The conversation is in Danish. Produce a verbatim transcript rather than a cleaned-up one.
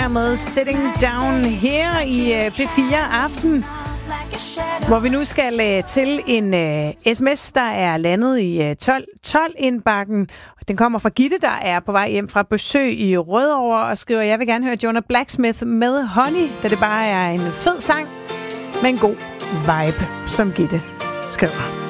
Med Sitting Down her i P fire Aften, hvor vi nu skal til en uh, sms, der er landet i uh, tolv tolv indbakken. Den kommer fra Gitte, der er på vej hjem fra besøg i Rødovre og skriver, jeg vil gerne høre Jonah Blacksmith med Honey, da det bare er en fed sang med en god vibe, som Gitte skriver.